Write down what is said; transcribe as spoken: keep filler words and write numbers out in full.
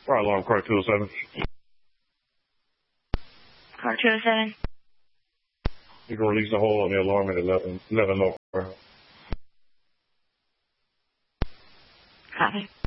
Fire alarm, car two oh seven. Car two oh seven. You can release the hole on the alarm at eleven, eleven North. Copy.